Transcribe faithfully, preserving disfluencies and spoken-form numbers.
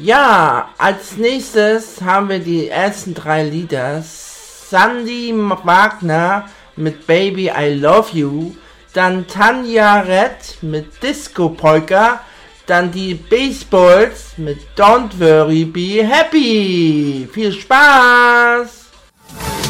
Ja, als nächstes haben wir die ersten drei Lieder. Sandy Wagner mit Baby I Love You, dann Tanja Red mit Disco Polka, dann die Baseballs mit Don't Worry Be Happy. Viel Spaß!